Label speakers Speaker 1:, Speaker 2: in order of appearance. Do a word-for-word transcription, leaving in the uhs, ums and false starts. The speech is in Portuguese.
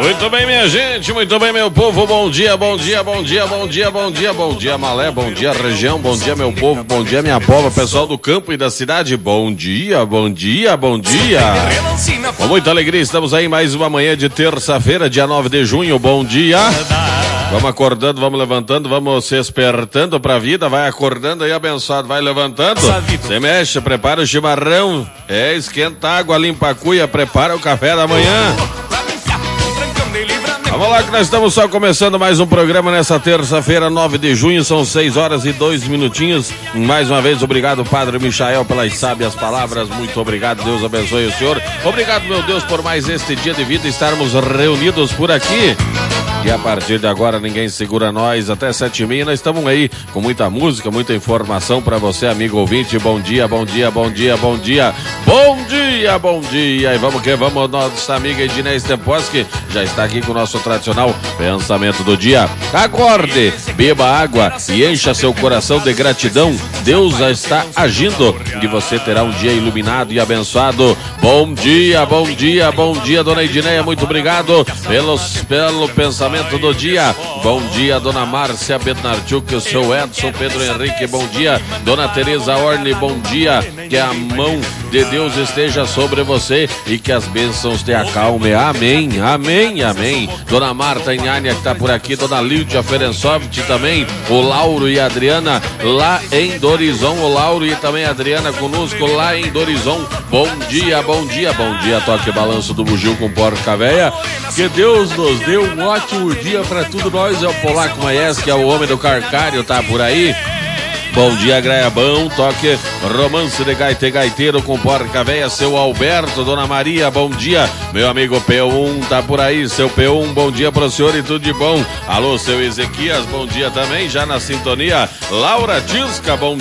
Speaker 1: Muito bem, minha gente, muito bem, meu povo, bom dia, bom dia, bom dia, bom dia, bom dia, bom dia, Malé, bom dia, região, bom dia, meu povo, bom dia, minha pova, pessoal do campo e da cidade, bom dia, bom dia, bom dia. Com muita alegria, estamos aí mais uma manhã de terça-feira, dia nove de junho, bom dia. Vamos acordando, vamos levantando, vamos se espertando pra vida, vai acordando aí, abençoado, vai levantando, você mexe, prepara o chimarrão, é, esquenta a água, limpa a cuia, prepara o café da manhã. Vamos lá que nós estamos só começando mais um programa nessa terça-feira, nove de junho, são seis horas e dois minutinhos. Mais uma vez, obrigado, Padre Michael, pelas sábias palavras, muito obrigado, Deus abençoe o senhor. Obrigado, meu Deus, por mais este dia de vida, estarmos reunidos por aqui. E a partir de agora ninguém segura nós, até sete e meia nós estamos aí com muita música, muita informação para você, amigo ouvinte. Bom dia, bom dia, bom dia, bom dia, bom dia, bom dia. E vamos que vamos, nossa amiga Edinei Steposki já está aqui com o nosso tradicional pensamento do dia. Acorde, beba água e encha seu coração de gratidão. Deus já está agindo e você terá um dia iluminado e abençoado. Bom dia, bom dia, bom dia, dona Edneia, muito obrigado pelos, pelo pensamento do dia. Bom dia, dona Márcia Bednarchuk, o seu Edson Pedro Henrique, bom dia, dona Tereza Orne, bom dia, que a mão de Deus esteja sobre você e que as bênçãos te acalmem, amém, amém, amém. Dona Marta Inhania que está por aqui, dona Lídia Ferencovitch também, o Lauro e a Adriana lá em Dorizão, o Lauro e também a Adriana conosco lá em Dorizão. Bom dia, bom dia, bom dia, toque balanço do bugio com porca véia, que Deus nos deu um ótimo dia para tudo nós. É o Polaco Maes, que é o homem do carcário, tá por aí. Bom dia, Graiabão, toque romance de gaita e gaiteiro com porca véia, seu Alberto, dona Maria, bom dia, meu amigo P um, tá por aí, seu P um, bom dia pro senhor e tudo de bom. Alô, seu Ezequias, bom dia também, já na sintonia. Laura Tisca, bom